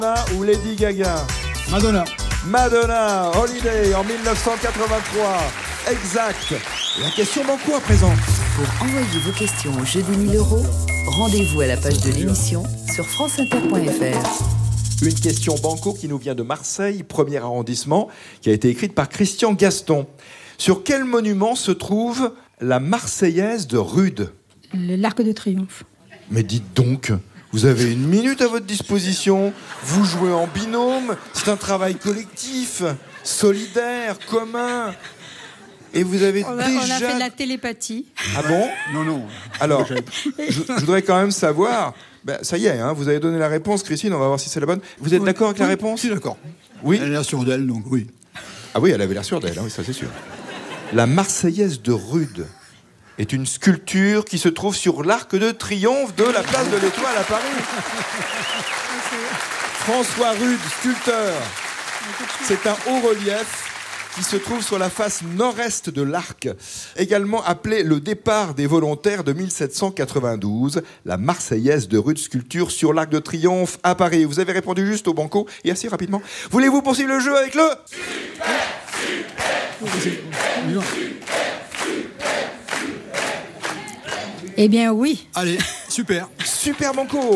ou Lady Gaga? Madonna, Holiday en 1983. Exact. La question banco à présent. Pour envoyer vos questions au jeu des 1000 €, rendez-vous à la page de l'émission sur franceinter.fr. Une question banco qui nous vient de Marseille, 1er arrondissement, qui a été écrite par Christian Gaston. Sur quel monument se trouve la Marseillaise de Rude? L'Arc de Triomphe. Mais dites donc, vous avez 1 minute à votre disposition, vous jouez en binôme, c'est un travail collectif, solidaire, commun. Et vous avez On a fait de la télépathie. Ah bon? Non. Alors, je voudrais quand même savoir... ça y est, hein, vous avez donné la réponse, Christine, on va voir si c'est la bonne. Vous êtes d'accord avec la réponse? Je suis d'accord. Oui. Elle a l'air sûre d'elle, donc oui. Ah oui, elle avait l'air sûre d'elle, hein, oui, ça c'est sûr. La Marseillaise de Rude est une sculpture qui se trouve sur l'Arc de Triomphe de la place de l'Étoile à Paris. François Rude, sculpteur. C'est un haut relief qui se trouve sur la face nord-est de l'arc, également appelé le départ des volontaires de 1792, la Marseillaise de Rude, sculpture sur l'Arc de Triomphe à Paris. Vous avez répondu juste au banco et assez rapidement. Voulez-vous poursuivre le jeu avec le... Eh bien oui. Allez, super. Super banco.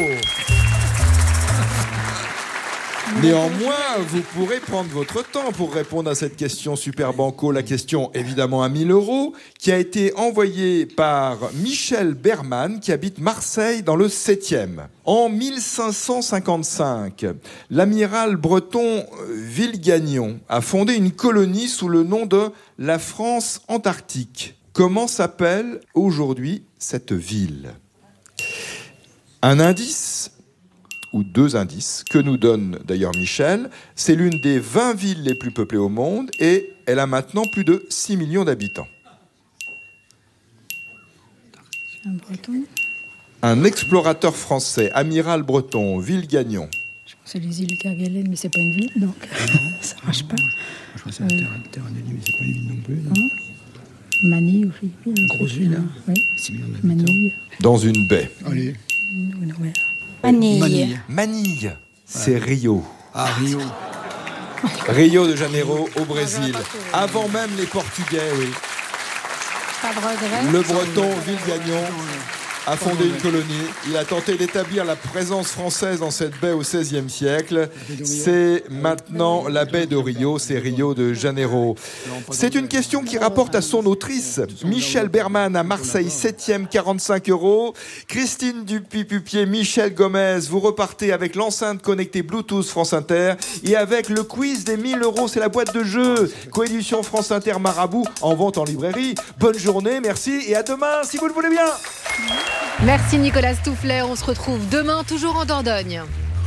Néanmoins, vous pourrez prendre votre temps pour répondre à cette question super banco. La question, évidemment, à 1 000 €, qui a été envoyée par Michel Berman, qui habite Marseille, dans le 7e. En 1555, l'amiral breton Villegagnon a fondé une colonie sous le nom de la France Antarctique. Comment s'appelle aujourd'hui cette ville? Un indice, ou 2 indices, que nous donne d'ailleurs Michel. C'est l'une des 20 villes les plus peuplées au monde et elle a maintenant plus de 6 millions d'habitants. Un breton. Un explorateur français, amiral breton, Villegagnon. Je pense que c'est les îles Kerguelen, mais c'est pas une ville, donc ça marche pas. Je crois que c'est la Terre Anneli, mais c'est pas une ville non plus. Manille aux Philippines. Une grosse ville, hein. Oui. 6 millions d'habitants. Manille. Dans une baie. Allez. Manille. C'est Rio. Ah, Rio. Rio de Janeiro au Brésil. Avant même les Portugais, oui. Pas de regret. Le breton Villegagnon a fondé une colonie. Il a tenté d'établir la présence française dans cette baie au XVIe siècle. C'est maintenant la baie de Rio, c'est Rio de Janeiro. C'est une question qui rapporte à son autrice, Michel Berman à Marseille, 7e, 45 €. Christine Dupuy-Pupier, Michel Gomez, vous repartez avec l'enceinte connectée Bluetooth France Inter et avec le quiz des 1 000 €. C'est la boîte de jeu. Coédition France Inter Marabout, en vente en librairie. Bonne journée, merci et à demain si vous le voulez bien. Merci Nicolas Stoufflet, on se retrouve demain toujours en Dordogne.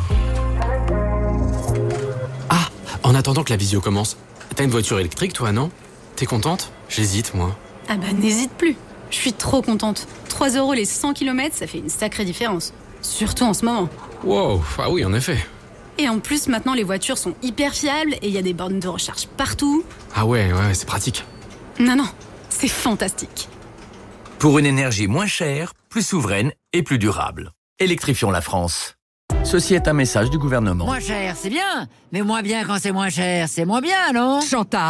Ah, en attendant que la visio commence, t'as une voiture électrique toi, non? T'es contente? J'hésite moi. Ah bah n'hésite plus, je suis trop contente. 3 € les 100 km, ça fait une sacrée différence. Surtout en ce moment. Wow, ah oui en effet. Et en plus maintenant les voitures sont hyper fiables et il y a des bornes de recharge partout. Ah ouais, c'est pratique. Non, c'est fantastique. Pour une énergie moins chère, plus souveraine et plus durable. Électrifions la France. Ceci est un message du gouvernement. Moins cher, c'est bien. Mais moins bien quand c'est moins cher, c'est moins bien, non? Chantal.